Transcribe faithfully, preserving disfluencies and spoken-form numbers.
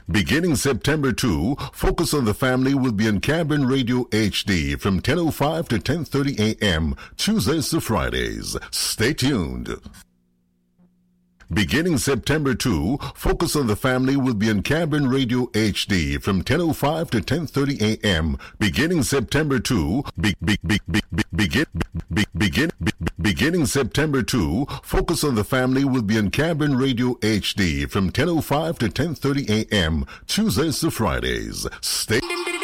Beginning September second, Focus on the Family will be on Cameron Radio H D from ten oh five to ten thirty a.m. Tuesdays to Fridays. Stay tuned. Beginning September second, Focus on the Family will be on Cameron Radio H D from ten oh five to ten thirty a.m. Beginning September second, be, be, be, be, be, begin, be, begin, be, beginning September second, Focus on the Family will be on Cameron Radio H D from ten oh five to ten thirty a.m. Tuesdays to Fridays. Stay